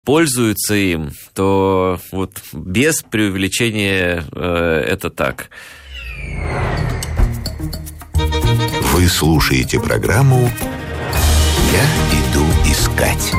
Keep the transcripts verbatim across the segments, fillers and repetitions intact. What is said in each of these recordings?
пользуются им, то вот без преувеличения э, это так. Вы слушаете программу «Я иду искать»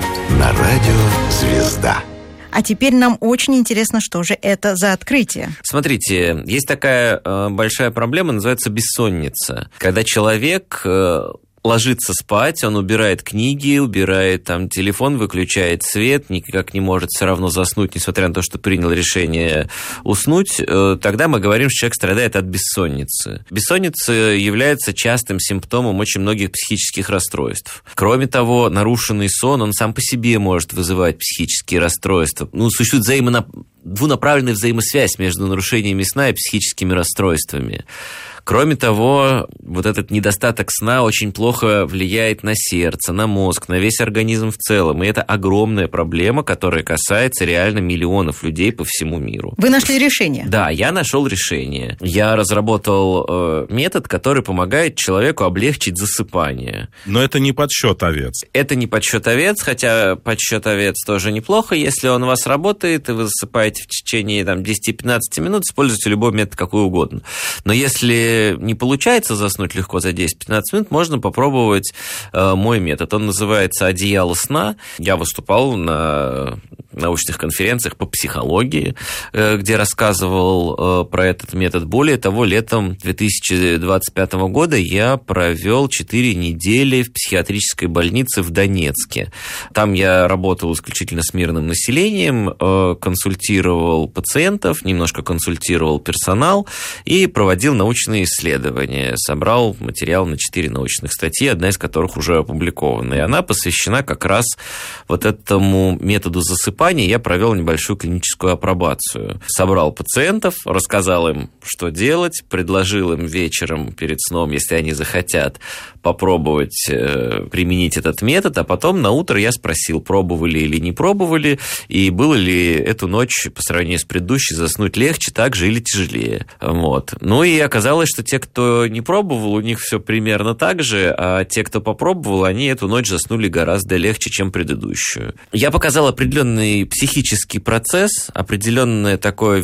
на радио «Звезда». А теперь нам очень интересно, что же это за открытие. Смотрите, есть такая э, большая проблема, называется бессонница. Когда человек э, ложится спать, он убирает книги, убирает там телефон, выключает свет, никак не может все равно заснуть, несмотря на то, что принял решение уснуть, э, тогда мы говорим, что человек страдает от бессонницы. Бессонница является частым симптомом очень многих психических расстройств. Кроме того, нарушенный сон, он сам по себе может вызывать психические расстройства. Ну, существует взаимонап... двунаправленная взаимосвязь между нарушениями сна и психическими расстройствами. Кроме того, вот этот недостаток сна очень плохо влияет на сердце, на мозг, на весь организм в целом. И это огромная проблема, которая касается реально миллионов людей по всему миру. Вы нашли решение? Да, я нашел решение. Я разработал э, метод, который помогает человеку облегчить засыпание. Но это не подсчет овец. Это не подсчет овец, хотя подсчет овец тоже неплохо. Если он у вас работает, и вы засыпаете в течение там, десять-пятнадцать минут, используйте любой метод, какой угодно. Но если не получается заснуть легко за десять-пятнадцать минут, можно попробовать э, мой метод. Он называется «Одеяло сна». Я выступал на научных конференциях по психологии, э, где рассказывал э, про этот метод. Более того, летом две тысячи двадцать пятого года я провел четыре недели в психиатрической больнице в Донецке. Там я работал исключительно с мирным населением, э, консультировал пациентов, немножко консультировал персонал и проводил научные исследования. Собрал материал на четыре научных статьи, одна из которых уже опубликована. И она посвящена как раз вот этому методу засыпания. Я провел небольшую клиническую апробацию. Собрал пациентов, рассказал им, что делать, предложил им вечером перед сном, если они захотят, попробовать применить этот метод, а потом на утро я спросил, пробовали или не пробовали, и было ли эту ночь по сравнению с предыдущей заснуть легче, так же или тяжелее. Вот. Ну и оказалось, что те, кто не пробовал, у них все примерно так же, а те, кто попробовал, они эту ночь заснули гораздо легче, чем предыдущую. Я показал определенный психический процесс, определенное такое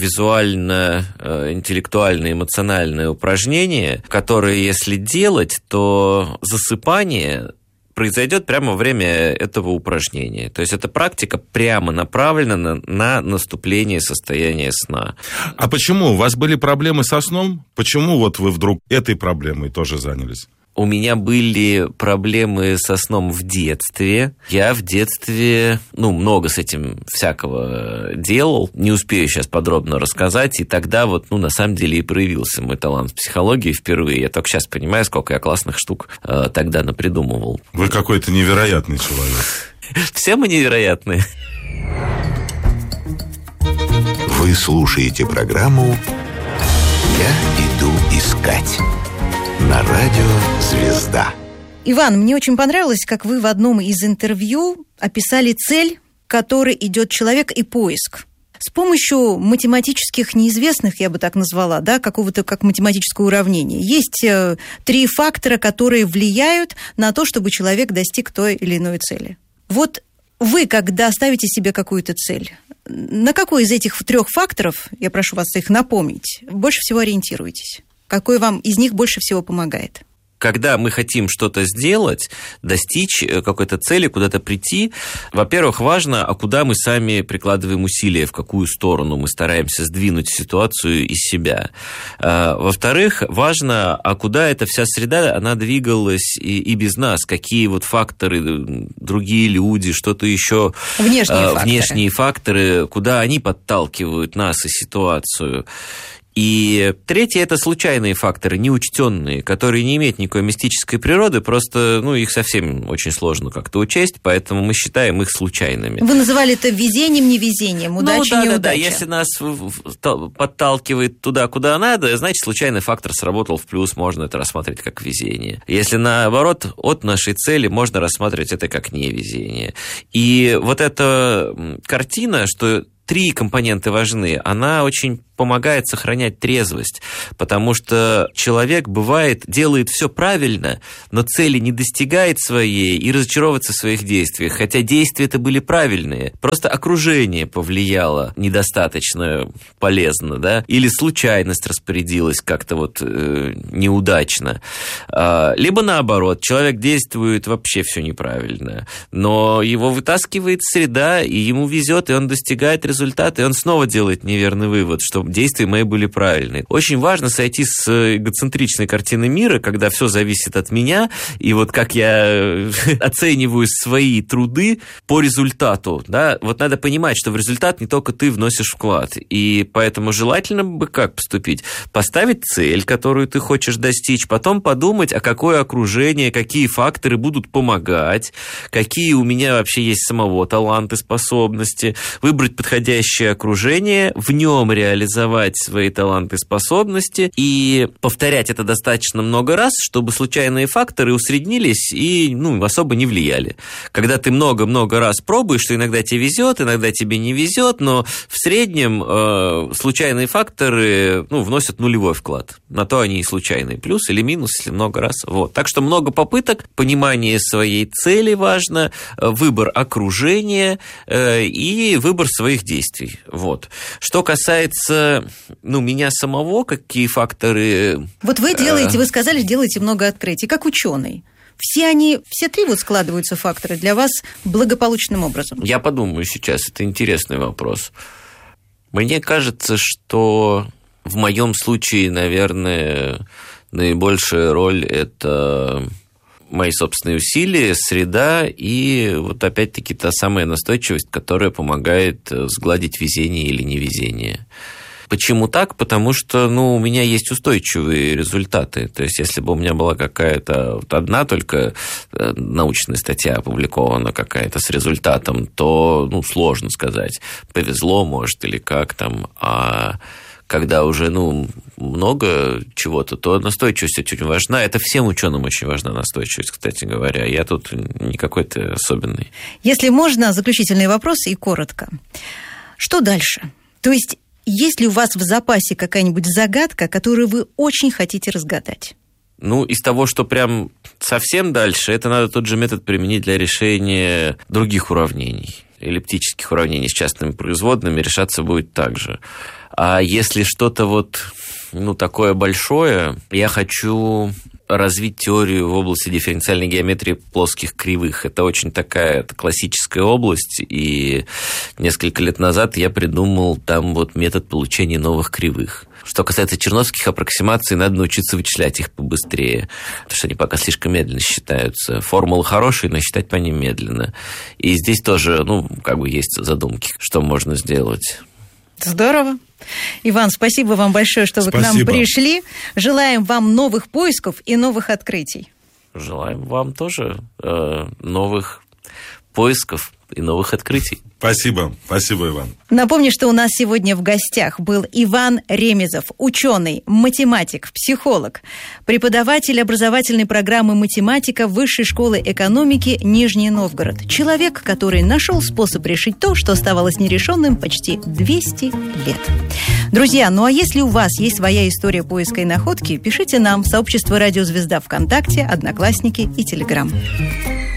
визуально-интеллектуальное, эмоциональное упражнение, которое, если делать, то засыпание произойдет прямо во время этого упражнения. То есть эта практика прямо направлена на, на наступление состояния сна. А почему? У вас были проблемы со сном? Почему вот вы вдруг этой проблемой тоже занялись? У меня были проблемы со сном в детстве. Я в детстве, ну, много с этим всякого делал. Не успею сейчас подробно рассказать. И тогда вот, ну, на самом деле и проявился мой талант в психологии впервые. Я только сейчас понимаю, сколько я классных штук э, тогда напридумывал. Вы какой-то невероятный человек. Все мы невероятные. Вы слушаете программу «Я иду искать» на радио «Звезда». Иван, мне очень понравилось, как вы в одном из интервью описали цель, к которой идет человек, и поиск. С помощью математических неизвестных, я бы так назвала, да, какого-то как математическое уравнение. Есть э, три фактора, которые влияют на то, чтобы человек достиг той или иной цели. Вот вы, когда ставите себе какую-то цель, на какой из этих трех факторов, я прошу вас их напомнить, больше всего ориентируетесь? Какой вам из них больше всего помогает? Когда мы хотим что-то сделать, достичь какой-то цели, куда-то прийти, во-первых, важно, а куда мы сами прикладываем усилия, в какую сторону мы стараемся сдвинуть ситуацию из себя. Во-вторых, важно, а куда эта вся среда, она двигалась и, и без нас, какие вот факторы, другие люди, что-то еще, внешние, внешние факторы. факторы, куда они подталкивают нас и ситуацию. И третье – это случайные факторы, неучтенные, которые не имеют никакой мистической природы, просто ну, их совсем очень сложно как-то учесть, поэтому мы считаем их случайными. Вы называли это везением, невезением, удачей, ну, да, неудачей. Да, да, если нас подталкивает туда, куда надо, значит, случайный фактор сработал в плюс, можно это рассматривать как везение. Если, наоборот, от нашей цели, можно рассматривать это как невезение. И вот эта картина, что три компонента важны, она очень помогает сохранять трезвость, потому что человек, бывает, делает все правильно, но цели не достигает своей и разочаровывается в своих действиях, хотя действия-то были правильные, просто окружение повлияло недостаточно полезно, да, или случайность распорядилась как-то вот э, неудачно, а, либо наоборот, человек действует вообще все неправильно, но его вытаскивает среда, и ему везет, и он достигает результата, и он снова делает неверный вывод, что действия мои были правильные. Очень важно сойти с эгоцентричной картины мира, когда все зависит от меня, и вот как я оцениваю свои труды по результату, да, вот надо понимать, что в результат не только ты вносишь вклад, и поэтому желательно бы как поступить? Поставить цель, которую ты хочешь достичь, потом подумать, а какое окружение, какие факторы будут помогать, какие у меня вообще есть самого таланты, способности, выбрать подходящее окружение, в нем реализовать свои таланты, способности и повторять это достаточно много раз, чтобы случайные факторы усреднились и, ну, особо не влияли. Когда ты много-много раз пробуешь, что иногда тебе везет, иногда тебе не везет, но в среднем э, случайные факторы, ну, вносят нулевой вклад. На то они и случайные. Плюс или минус, если много раз. Вот. Так что много попыток, понимание своей цели важно, выбор окружения э, и выбор своих действий. Вот. Что касается, ну, меня самого, какие факторы... Вот вы делаете, вы сказали, делаете много открытий, как ученый. Все они, все три вот складываются факторы для вас благополучным образом. Я подумаю сейчас, это интересный вопрос. Мне кажется, что в моем случае, наверное, наибольшая роль – это мои собственные усилия, среда и вот опять-таки та самая настойчивость, которая помогает сгладить везение или невезение. Почему так? Потому что, ну, у меня есть устойчивые результаты. То есть, если бы у меня была какая-то вот одна только научная статья опубликована какая-то с результатом, то, ну, сложно сказать, повезло, может, или как там, а когда уже, ну, много чего-то, то настойчивость очень важна. Это всем ученым очень важна настойчивость, кстати говоря. Я тут не какой-то особенный. Если можно, заключительный вопрос и коротко. Что дальше? То есть, есть ли у вас в запасе какая-нибудь загадка, которую вы очень хотите разгадать? Ну, из того, что прям совсем дальше, это надо тот же метод применить для решения других уравнений. Эллиптических уравнений с частными производными решаться будет так же. А если что-то вот, ну, такое большое, я хочу развить теорию в области дифференциальной геометрии плоских кривых. Это очень такая это классическая область, и несколько лет назад я придумал там вот метод получения новых кривых. Что касается черновских аппроксимаций, надо научиться вычислять их побыстрее, потому что они пока слишком медленно считаются. Формулы хорошие, но считать по ним медленно. И здесь тоже, ну, как бы есть задумки, что можно сделать. Здорово. Иван, спасибо вам большое, что вы спасибо. К нам пришли. Желаем вам новых поисков и новых открытий. Желаем вам тоже э, новых поисков и новых открытий. Спасибо, спасибо, Иван. Напомню, что у нас сегодня в гостях был Иван Ремезов, ученый, математик, психолог, преподаватель образовательной программы математика Высшей школы экономики Нижний Новгород. Человек, который нашел способ решить то, что оставалось нерешенным почти двести лет. Друзья, ну а если у вас есть своя история поиска и находки, пишите нам в сообщество «Радио Звезда» ВКонтакте, Одноклассники и Телеграм.